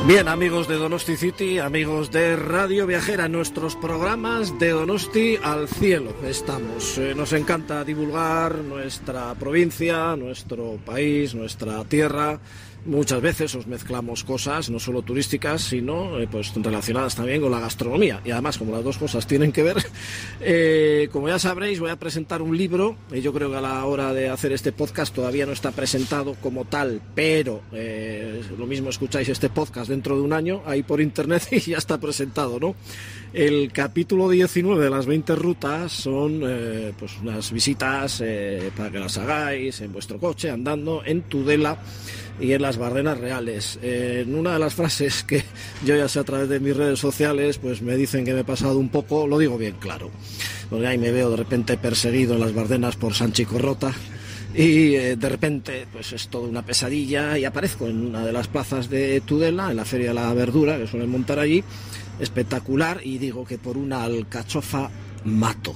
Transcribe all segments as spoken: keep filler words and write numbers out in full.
Bien, amigos de Donosti City, amigos de Radio Viajera, nuestros programas de Donosti al cielo estamos. Eh, nos encanta divulgar nuestra provincia, nuestro país, nuestra tierra. Muchas veces os mezclamos cosas no solo turísticas, sino eh, pues relacionadas también con la gastronomía. Y además, como las dos cosas tienen que ver, eh, como ya sabréis, voy a presentar un libro. Y yo creo que a la hora de hacer este podcast todavía no está presentado como tal, pero eh, lo mismo escucháis este podcast dentro de un año ahí por internet y ya está presentado, ¿no? El capítulo diecinueve de las veinte rutas son eh, pues unas visitas eh, para que las hagáis en vuestro coche, andando en Tudela y en las Bardenas Reales. Eh, en una de las frases que yo ya sé a través de mis redes sociales, pues me dicen que me he pasado un poco, lo digo bien claro, porque ahí me veo de repente perseguido en las Bardenas por Sanchi Corrota y eh, de repente pues es toda una pesadilla y aparezco en una de las plazas de Tudela, en la Feria de la Verdura que suelen montar allí, espectacular, y digo que por una alcachofa mato.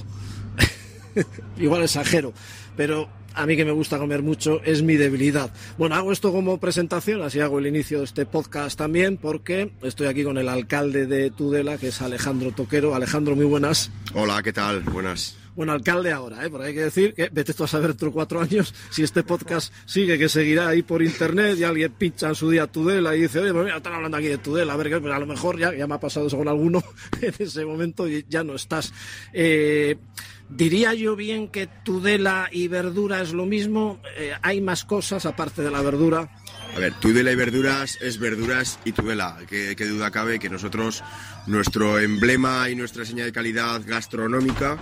Igual exagero, pero a mí, que me gusta comer mucho, es mi debilidad. Bueno, hago esto como presentación, así hago el inicio de este podcast también, porque estoy aquí con el alcalde de Tudela, que es Alejandro Toquero. Alejandro, muy buenas. Hola, ¿qué tal? Buenas. Bueno, alcalde ahora, ¿eh? Porque hay que decir que vete tú a saber otros cuatro años si este podcast sigue, que seguirá ahí por internet y alguien pincha en su día Tudela y dice, oye, pues mira, están hablando aquí de Tudela, a ver, pues a lo mejor ya, ya me ha pasado eso con alguno en ese momento y ya no estás. Eh... ¿Diría yo bien que Tudela y verdura es lo mismo? Eh, ¿Hay más cosas aparte de la verdura? A ver, Tudela y verduras es verduras y Tudela. ¿Qué, qué duda cabe que nosotros, nuestro emblema y nuestra señal de calidad gastronómica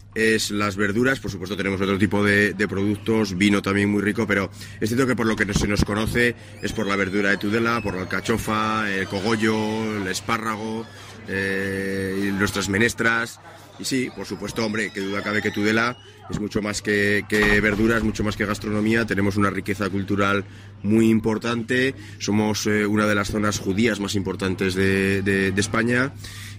es las verduras? Por supuesto tenemos otro tipo de, de productos, vino también muy rico, pero es cierto que por lo que se nos conoce es por la verdura de Tudela, por la alcachofa, el cogollo, el espárrago, eh, y nuestras menestras. Y sí, por supuesto, hombre, que duda cabe que Tudela es mucho más que, que verduras, mucho más que gastronomía. Tenemos una riqueza cultural muy importante. Somos eh, una de las zonas judías más importantes de, de, de España.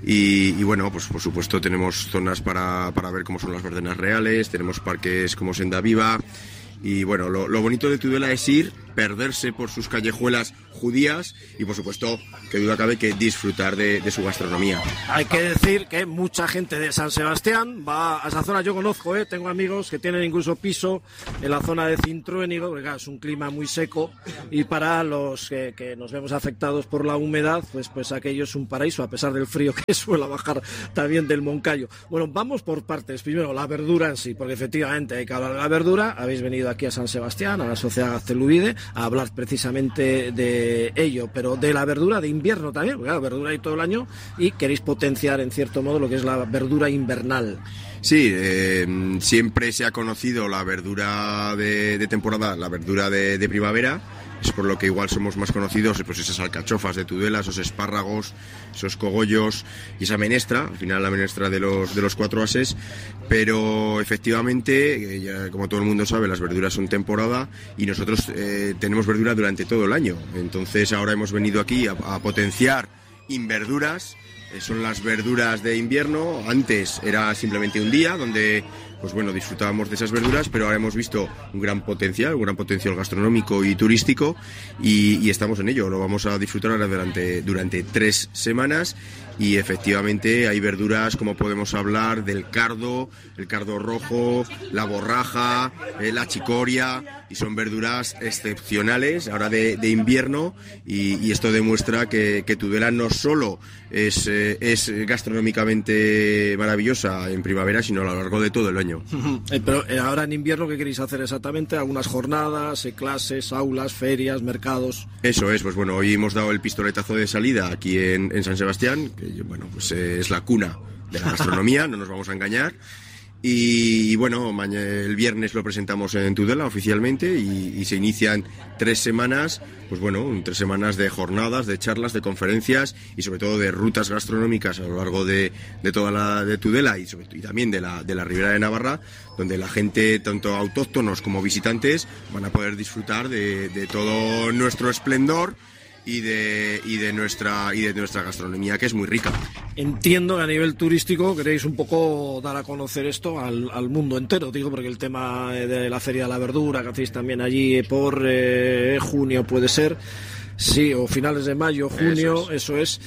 Y, y bueno, pues por supuesto tenemos zonas para, para ver cómo son las Bardenas Reales, tenemos parques como Senda Viva. Y bueno, lo, lo bonito de Tudela es ir, perderse por sus callejuelas judías y por supuesto, que duda cabe, que disfrutar de, de su gastronomía. Hay que decir que mucha gente de San Sebastián va a esa zona. Yo conozco, ¿eh? Tengo amigos que tienen incluso piso en la zona de Cintruénigo, porque claro, es un clima muy seco y para los que, que nos vemos afectados por la humedad, pues, pues aquello es un paraíso, a pesar del frío que suele bajar también del Moncayo. Bueno, vamos por partes. Primero, la verdura en sí, porque efectivamente hay que hablar de la verdura. Habéis venido aquí a San Sebastián, a la Sociedad Gaztelubide, a hablar precisamente de ello, pero de la verdura de invierno también, porque claro, verdura hay todo el año y queréis potenciar en cierto modo lo que es la verdura invernal. Sí, eh, siempre se ha conocido la verdura de, de temporada, la verdura de, de primavera. Es por lo que igual somos más conocidos, pues esas alcachofas de Tudela, esos espárragos, esos cogollos y esa menestra, al final la menestra de los de los cuatro ases. Pero efectivamente, ya, como todo el mundo sabe, las verduras son temporada y nosotros eh, tenemos verdura durante todo el año. Entonces ahora hemos venido aquí a, a potenciar inverduras. Eh, son las verduras de invierno. Antes era simplemente un día donde, pues bueno, disfrutábamos de esas verduras, pero ahora hemos visto un gran potencial, un gran potencial gastronómico y turístico y, y estamos en ello. Lo vamos a disfrutar ahora durante, durante tres semanas y efectivamente hay verduras como podemos hablar del cardo, el cardo rojo, la borraja, eh, la chicoria, y son verduras excepcionales ahora de, de invierno y, y esto demuestra que, que Tudela no solo es, eh, es gastronómicamente maravillosa en primavera, sino a lo largo de todo el año. Pero ahora en invierno, ¿qué queréis hacer exactamente? ¿Algunas jornadas, eh, clases, aulas, ferias, mercados? Eso es, pues bueno, hoy hemos dado el pistoletazo de salida aquí en, en San Sebastián, que bueno, pues eh, es la cuna de la gastronomía, no nos vamos a engañar. Y, y bueno, mañana, el viernes lo presentamos en Tudela oficialmente y, y se inician tres semanas, pues bueno, tres semanas de jornadas, de charlas, de conferencias y sobre todo de rutas gastronómicas a lo largo de, de toda la de Tudela y, sobre, y también de la, de la Ribera de Navarra, donde la gente, tanto autóctonos como visitantes, van a poder disfrutar de, de todo nuestro esplendor y de y de nuestra y de nuestra gastronomía, que es muy rica. Entiendo que a nivel turístico queréis un poco dar a conocer esto al, al mundo entero, digo, porque el tema de la Feria de la Verdura que hacéis también allí por eh, junio puede ser, Sí, o finales de mayo, junio, eso es, eso es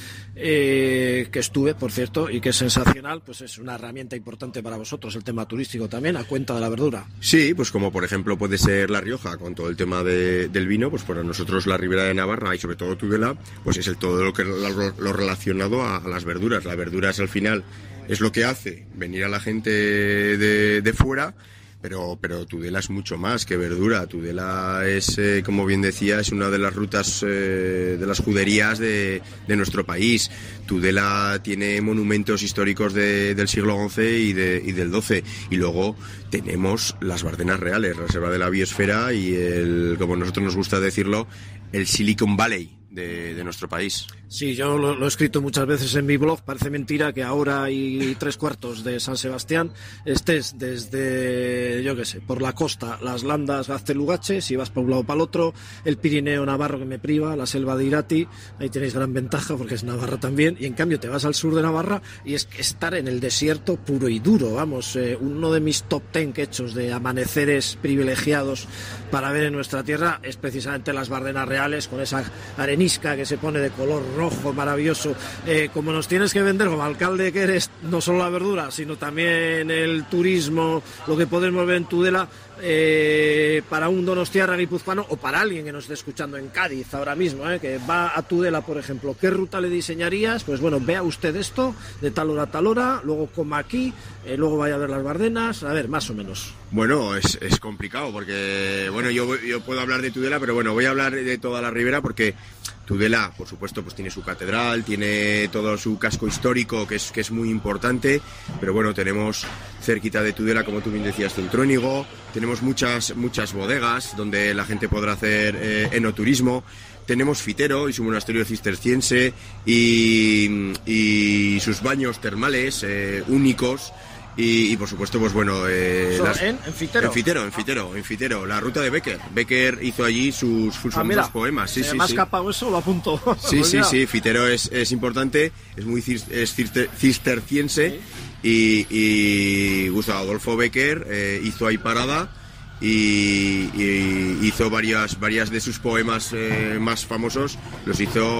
eh, que estuve, por cierto, y que es sensacional, pues es una herramienta importante para vosotros, el tema turístico también, a cuenta de la verdura. Sí, pues como por ejemplo puede ser La Rioja, con todo el tema de, del vino, pues para nosotros la Ribera de Navarra y sobre todo Tudela, pues es el todo lo que lo, lo relacionado a, a las verduras. Las verduras al final es lo que hace venir a la gente de, de fuera. Pero, pero Tudela es mucho más que verdura. Tudela es, eh, como bien decía, es una de las rutas eh, de las juderías de, de nuestro país. Tudela tiene monumentos históricos de, del siglo once y, de, y del doce. Y luego tenemos las Bardenas Reales, Reserva de la Biosfera y el, como nosotros nos gusta decirlo, el Silicon Valley de, de nuestro país. Sí, yo lo, lo he escrito muchas veces en mi blog. Parece mentira que ahora y tres cuartos de San Sebastián estés desde, yo qué sé, por la costa, las Landas, Gaztelugache, si vas para un lado o para el otro, el Pirineo Navarro que me priva, la selva de Irati, ahí tenéis gran ventaja porque es Navarra también, y en cambio te vas al sur de Navarra y es estar en el desierto puro y duro, vamos, eh, uno de mis top ten que he hecho de amaneceres privilegiados para ver en nuestra tierra es precisamente las Bardenas Reales, con esa arenisca que se pone de color rojo, maravilloso. Eh, como nos tienes que vender como alcalde que eres, no solo la verdura, sino también el turismo, lo que podemos ver en Tudela, eh, para un donostiarra guipuzcoano o para alguien que nos esté escuchando en Cádiz ahora mismo, eh, que va a Tudela, por ejemplo, ¿qué ruta le diseñarías? Pues bueno, vea usted esto, de tal hora a tal hora, luego coma aquí, eh, luego vaya a ver las Bardenas, a ver, más o menos. Bueno, es, es complicado porque, bueno, yo, yo puedo hablar de Tudela, pero bueno, voy a hablar de toda la ribera porque Tudela, por supuesto, pues tiene su catedral, tiene todo su casco histórico que es, que es muy importante, pero bueno, tenemos cerquita de Tudela, como tú bien decías, Centrónigo, tenemos muchas, muchas bodegas donde la gente podrá hacer eh, enoturismo. Tenemos Fitero y su monasterio cisterciense y, y sus baños termales eh, únicos. Y, y por supuesto, pues bueno, eh, las, ¿En? ¿En Fitero? En Fitero, en Fitero, en Fitero, la ruta de Becker. Becker hizo allí sus, sus ah, famosos poemas. Sí, sí, me ha sí. escapado eso, lo apunto. Sí, sí, sí, Fitero es, es importante, es muy es cisterciense, ¿sí? y, y Gustavo Adolfo Becker eh, hizo ahí parada. Y, y hizo varias varias de sus poemas eh, más famosos, los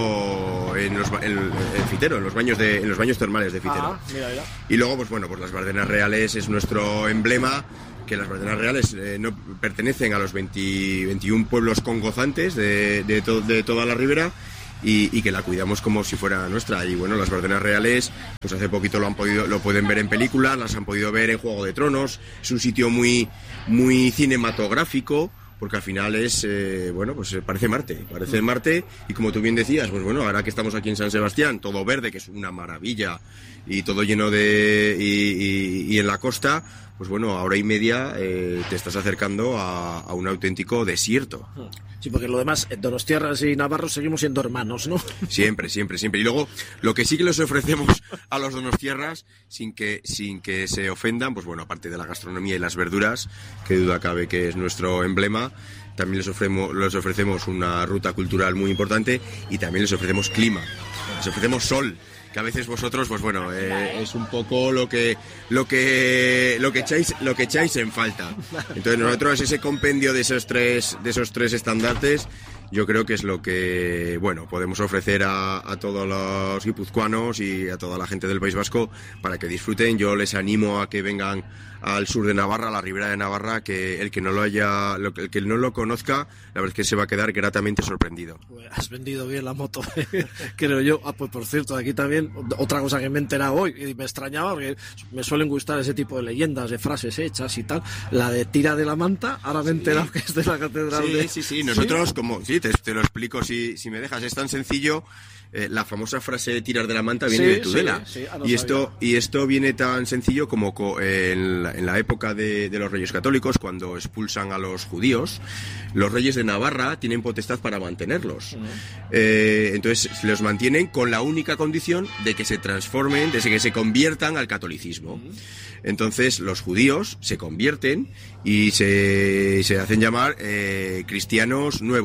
hizo en los en, en Fitero, en los baños de en los baños termales de Fitero. Ah, mira, mira. Y luego pues bueno, pues las Bardenas Reales es nuestro emblema, que las Bardenas Reales eh, no pertenecen a los veinte, veintiún pueblos congozantes de, de, to, de toda la ribera. Y, y que la cuidamos como si fuera nuestra. Y bueno, las Bardenas Reales, pues hace poquito lo han podido, lo pueden ver en películas, las han podido ver en Juego de Tronos. Es un sitio muy, muy cinematográfico, porque al final es, eh, bueno, pues parece Marte, parece Marte. Y como tú bien decías, pues bueno, ahora que estamos aquí en San Sebastián, todo verde, que es una maravilla, y todo lleno de, y, y, y en la costa, pues bueno, a hora y media eh, te estás acercando a, a un auténtico desierto. Sí, porque lo demás, donostiarras y navarros seguimos siendo hermanos, ¿no? Siempre, siempre, siempre. Y luego, lo que sí que les ofrecemos a los donostiarras, sin que, sin que se ofendan, pues bueno, aparte de la gastronomía y las verduras, que duda cabe que es nuestro emblema, también les ofrecemos, les ofrecemos una ruta cultural muy importante y también les ofrecemos clima, les ofrecemos sol, que a veces vosotros, pues bueno, eh, es un poco lo que lo que lo que echáis lo que echáis en falta. Entonces nosotros ese compendio de esos tres de esos tres estandartes, yo creo que es lo que, bueno, podemos ofrecer a, a todos los guipuzcoanos y a toda la gente del País Vasco para que disfruten. Yo les animo a que vengan al sur de Navarra, a la Ribera de Navarra, que el que no lo haya, el que no lo conozca, la verdad es que se va a quedar gratamente sorprendido. Pues has vendido bien la moto, creo yo. Ah, pues por cierto, aquí también, otra cosa que me he enterado hoy, y me extrañaba, porque me suelen gustar ese tipo de leyendas, de frases hechas y tal, la de tira de la manta, ahora me he enterado sí. que es de la catedral sí, de... Sí, sí, nosotros, ¿sí? como, sí, te, te lo explico si, si me dejas, es tan sencillo. Eh, la famosa frase de tirar de la manta viene sí, de Tudela. Sí, sí. Ah, no y esto y esto viene tan sencillo como co en, la, en la época de, de los Reyes Católicos, cuando expulsan a los judíos, los reyes de Navarra tienen potestad para mantenerlos. Uh-huh. eh, entonces los mantienen con la única condición de que se transformen, de que se conviertan al catolicismo. Uh-huh. Entonces los judíos se convierten y se, se hacen llamar eh, cristianos nuevos,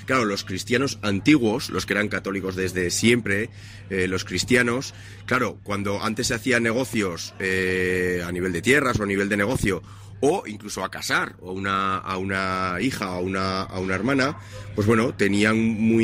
Claro, los cristianos antiguos, los que eran católicos desde siempre, eh, los cristianos, claro, cuando antes se hacían negocios eh, a nivel de tierras o a nivel de negocio, o incluso a casar o una, a una hija o una, a una hermana, pues bueno, tenían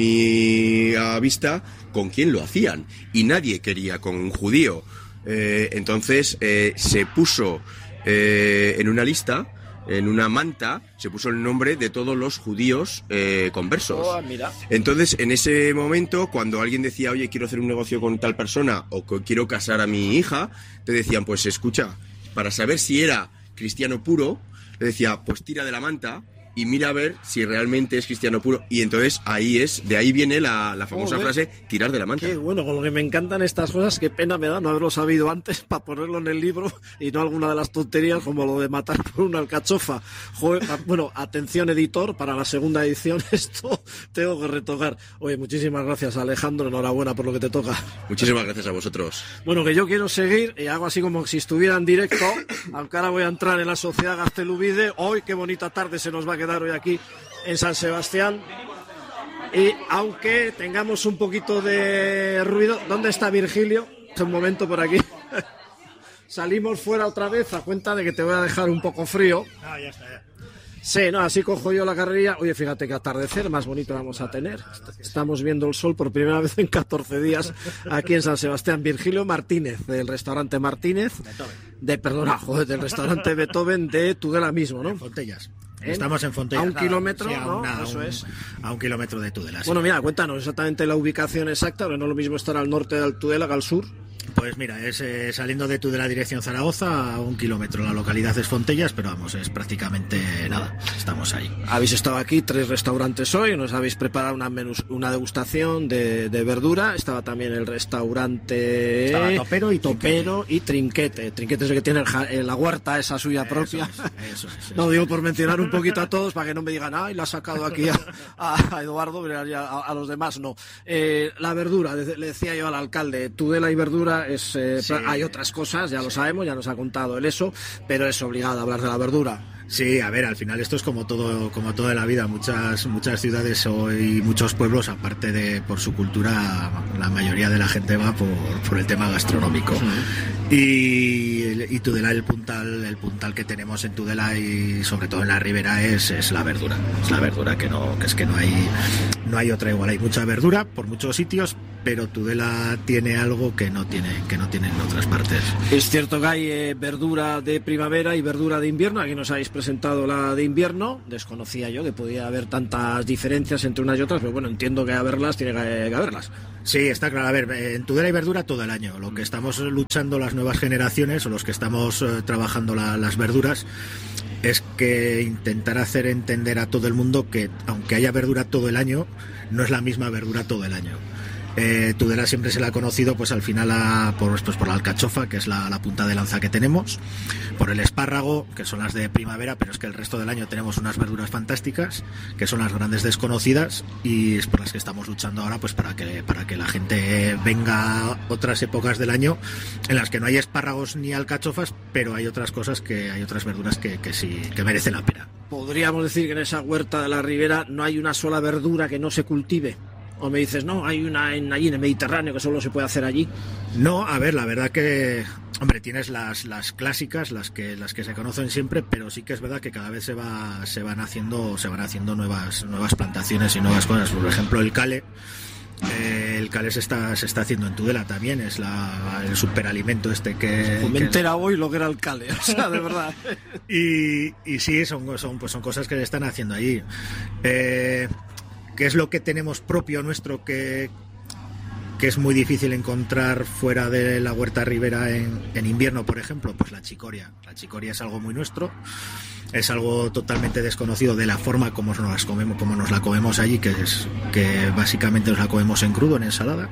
muy a vista con quién lo hacían, y nadie quería con un judío. Eh, entonces eh, se puso eh, en una lista, en una manta, se puso el nombre de todos los judíos eh, conversos. Oh, mira. Entonces, en ese momento, cuando alguien decía, oye, quiero hacer un negocio con tal persona, o que quiero casar a mi hija, te decían, pues escucha, para saber si era cristiano puro, le decía, pues tira de la manta y mira a ver si realmente es cristiano puro. Y entonces ahí es, de ahí viene la, la famosa Joder, frase, tirar de la manta. Qué bueno, con lo que me encantan estas cosas, qué pena me da no haberlo sabido antes para ponerlo en el libro y no alguna de las tonterías como lo de matar por una alcachofa. Joder, bueno, atención editor, para la segunda edición esto tengo que retocar. Oye, muchísimas gracias Alejandro, enhorabuena por lo que te toca. Muchísimas gracias a vosotros. Bueno, que yo quiero seguir y hago así como si estuviera en directo, aunque ahora voy a entrar en la Sociedad Gaztelubide. Hoy, qué bonita tarde se nos va a quedar hoy aquí en San Sebastián. Y aunque tengamos un poquito de ruido, ¿dónde está Virgilio? Un momento por aquí. Salimos fuera otra vez a cuenta de que te voy a dejar un poco frío. Ah, ya está, ya. Sí, no, así cojo yo la carrerilla. Oye, fíjate qué atardecer más bonito vamos a tener. Estamos viendo el sol por primera vez en catorce días aquí en San Sebastián. Virgilio Martínez, del restaurante Martínez. Beethoven. De, perdona, joder, del restaurante Beethoven de Tudela mismo, ¿no? En Fontellas. ¿Eh? Estamos en Fontellas. A un nada, kilómetro, sí, a ¿no? una- a Eso un- es. A un kilómetro de Tudela. sí. Bueno, mira, cuéntanos exactamente la ubicación exacta, porque no es lo mismo estar al norte de Tudela que al sur. Pues mira, es eh, saliendo de Tudela dirección Zaragoza, a un kilómetro. La localidad es Fontellas, pero vamos, es prácticamente nada. Estamos ahí. Habéis estado aquí, tres restaurantes hoy, nos habéis preparado una, menús- una degustación de, de verdura. Estaba también el restaurante Estaba Topero y Topero y Trinquete. Trinquete es el que tiene el ja- eh, la huerta esa suya propia. Eso es, eso es, eso No es. digo por mencionar un poquito a todos para que no me digan, ay, la ha sacado aquí a, a- a Eduardo, pero ya a, a los demás no. Eh, la verdura, de- le decía yo al alcalde, Tudela y verdura es, eh, Sí. hay otras cosas, ya lo sabemos, ya nos ha contado el eso, pero es obligado a hablar de la verdura. Sí, a ver, al final esto es como todo, como toda la vida. Muchas, muchas ciudades o- y muchos pueblos, aparte de por su cultura, la mayoría de la gente va por, por el tema gastronómico. Y, y Tudela, el puntal, el puntal que tenemos en Tudela y sobre todo en la ribera es, es la verdura. Es la verdura que no, que es que no hay, no hay otra igual. Hay mucha verdura por muchos sitios, pero Tudela tiene algo que no tiene, que no tienen otras partes. Es cierto que hay eh, verdura de primavera y verdura de invierno. Aquí nos habéis presentado la de invierno. Desconocía yo que podía haber tantas diferencias entre unas y otras, pero bueno, entiendo que haberlas tiene que, que haberlas. Sí, está claro. A ver, en Tudela hay verdura todo el año. Lo que estamos luchando las nuevas generaciones o los que estamos eh, trabajando la- las verduras es que intentar hacer entender a todo el mundo que aunque haya verdura todo el año, no es la misma verdura todo el año. Eh, Tudela siempre se la ha conocido pues al final a- por, pues, por la alcachofa, que es la, la punta de lanza que tenemos, por el espárrago, que son las de primavera, pero es que el resto del año tenemos unas verduras fantásticas, que son las grandes desconocidas, y es por las que estamos luchando ahora pues para que, para que la gente venga a otras épocas del año en las que no hay espárragos ni alcachofas, pero hay otras cosas que hay otras verduras que, que sí que merecen la pena. Podríamos decir que en esa huerta de la ribera no hay una sola verdura que no se cultive. O me dices, no, hay una en, allí en el Mediterráneo que solo se puede hacer allí. No, a ver, la verdad que, hombre, tienes las, las clásicas, las que, las que se conocen siempre, pero sí que es verdad que cada vez se va, se van haciendo, se van haciendo nuevas, nuevas plantaciones y nuevas cosas. Por ejemplo, el cale. Eh, el cale se está, se está haciendo en Tudela también, es la, el superalimento este que... Pues me que- entera hoy lo que era el cale, o sea, de verdad. Y, y sí, son, son, pues son cosas que se están haciendo allí. Eh, ¿Qué es lo que tenemos propio nuestro que, que es muy difícil encontrar fuera de la huerta ribera en, en invierno, por ejemplo? Pues la chicoria. La chicoria es algo muy nuestro, es algo totalmente desconocido de la forma como nos, las comemos, como nos la comemos allí, que es que básicamente nos la comemos en crudo, en ensalada.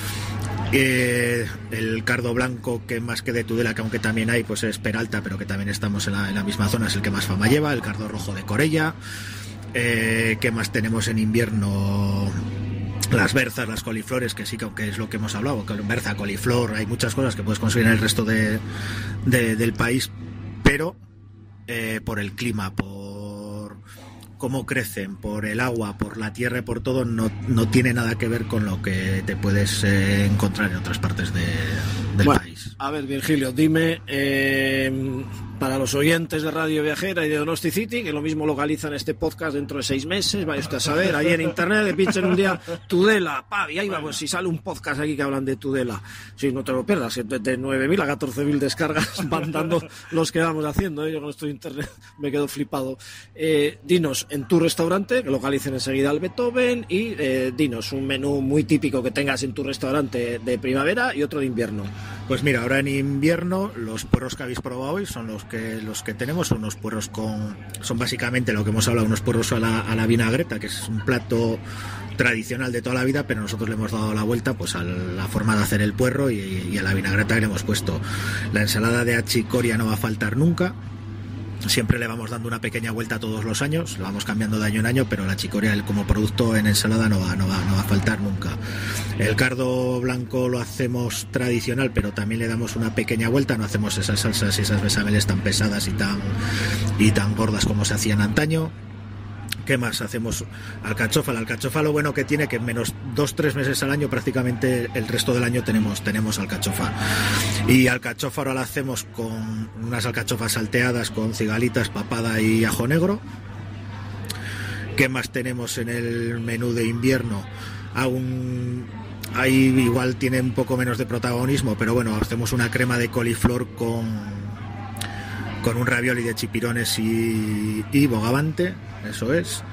Eh, el cardo blanco, que más que de Tudela, que aunque también hay, pues es Peralta, pero que también estamos en la, en la misma zona, es el que más fama lleva. El cardo rojo de Corella. Eh, ¿Qué más tenemos en invierno? Las berzas, las coliflores, que sí que aunque es lo que hemos hablado, que berza, coliflor, hay muchas cosas que puedes conseguir en el resto de, de- del país, pero eh, por el clima, por cómo crecen, por el agua, por la tierra y por todo, no, no tiene nada que ver con lo que te puedes eh, encontrar en otras partes de, del bueno, país. A ver, Virgilio, dime, eh, para los oyentes de Radio Viajera y de Donosti City, que lo mismo localizan este podcast dentro de seis meses, vaya usted a saber, ahí en internet, que pinchen un día Tudela, pa, y ahí vamos, si sale un podcast aquí que hablan de Tudela, si no te lo pierdas, de nueve mil a catorce mil descargas van dando los que vamos haciendo, ¿eh? Yo con esto de internet me quedo flipado. Eh, dinos, en tu restaurante, que localicen enseguida al Beethoven, y eh, dinos un menú muy típico que tengas en tu restaurante de primavera y otro de invierno. Pues mira, ahora en invierno los puerros que habéis probado hoy son los que los que tenemos, son unos puerros con, son básicamente lo que hemos hablado, unos puerros a la, a la vinagreta, que es un plato tradicional de toda la vida, pero nosotros le hemos dado la vuelta pues a la forma de hacer el puerro y, y a la vinagreta que le hemos puesto. La ensalada de achicoria no va a faltar nunca. Siempre le vamos dando una pequeña vuelta todos los años, lo vamos cambiando de año en año, pero la chicoria como producto en ensalada no va, no va, no va a faltar nunca. El cardo blanco lo hacemos tradicional, pero también le damos una pequeña vuelta, no hacemos esas salsas y esas bechameles tan pesadas y tan, y tan gordas como se hacían antaño. ¿Qué más? Hacemos alcachofa. La alcachofa lo bueno que tiene que menos dos, tres meses al año prácticamente el resto del año tenemos, tenemos alcachofa. Y alcachofa ahora la hacemos con unas alcachofas salteadas con cigalitas, papada y ajo negro. ¿Qué más tenemos en el menú de invierno? Aún ahí igual tiene un poco menos de protagonismo, pero bueno, hacemos una crema de coliflor con, con un ravioli de chipirones y, y bogavante. Eso es.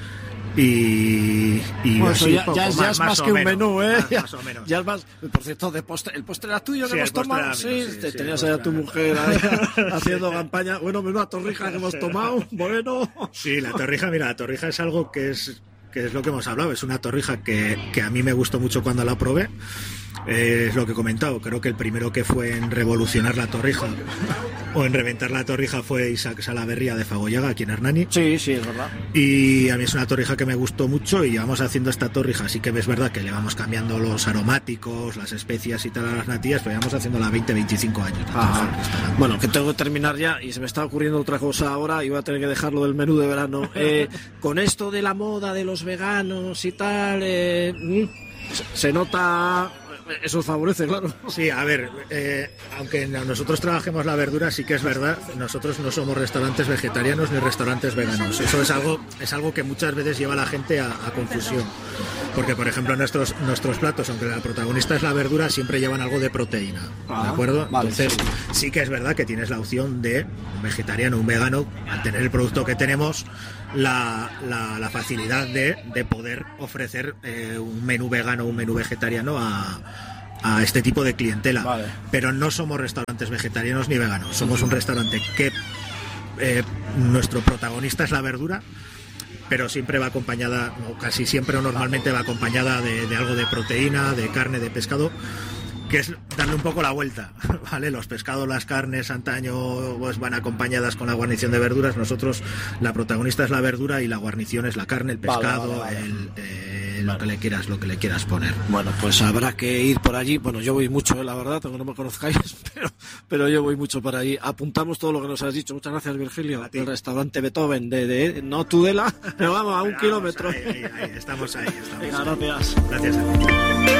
Y, y bueno, así, ya, poco, ya, es, más, ya es más más o que un menos, menú, ¿eh? Más, ya, más o menos. Ya es más. Por cierto, de postre, el postre era tuyo que sí, hemos tomado. Sí, sí, sí, te sí, tenías a tu mujer ahí, haciendo sí. campaña. Bueno, menuda torrija que hemos tomado. Bueno. Sí, la torrija, mira, la torrija es algo que es que es lo que hemos hablado. Es una torrija que, que a mí me gustó mucho cuando la probé. Eh, es lo que he comentado, creo que el primero que fue en revolucionar la torrija o en reventar la torrija fue Isaac Salaverría de Fagollaga, aquí en Hernani. Sí, sí, es verdad. Y a mí es una torrija que me gustó mucho y llevamos haciendo esta torrija, así que es verdad que le vamos cambiando los aromáticos, las especias y tal a las natillas, pero llevamos haciéndola veinte, veinticinco años. Bueno, que tengo que terminar ya y se me está ocurriendo otra cosa ahora y voy a tener que dejarlo del menú de verano. Eh, con esto de la moda de los veganos y tal, eh, se nota... Eso favorece, claro. Sí, a ver, eh, aunque nosotros trabajemos la verdura, sí que es verdad, nosotros no somos restaurantes vegetarianos ni restaurantes veganos. Eso es algo, es algo que muchas veces lleva a la gente a, a confusión. Porque, por ejemplo, nuestros, nuestros platos, aunque la protagonista es la verdura, siempre llevan algo de proteína. Ah, ¿de acuerdo? Vale, Entonces, sí. sí que es verdad que tienes la opción de un vegetariano, un vegano, al tener el producto que tenemos, la, la, la facilidad de, de poder ofrecer eh, un menú vegano o un menú vegetariano a, a este tipo de clientela. Vale. Pero no somos restaurantes vegetarianos ni veganos, somos un restaurante que eh, nuestro protagonista es la verdura, pero siempre va acompañada, o casi siempre o normalmente va acompañada de, de algo de proteína, de carne, de pescado, que es darle un poco la vuelta, ¿vale? Los pescados, las carnes antaño pues van acompañadas con la guarnición de verduras. Nosotros, la protagonista es la verdura y la guarnición es la carne, el pescado, vale, vale, vale. El, eh, lo vale. que le quieras, lo que le quieras poner. Bueno, pues habrá que ir por allí. Bueno, yo voy mucho, eh, la verdad, aunque no me conozcáis, pero, pero yo voy mucho por allí. Apuntamos todo lo que nos has dicho. Muchas gracias, Virgilio. El restaurante Beethoven de, de no Tudela, pero vamos a un pero kilómetro. Ahí, ahí, ahí, estamos ahí. Estamos Venga, ahí. Gracias. Gracias a ti.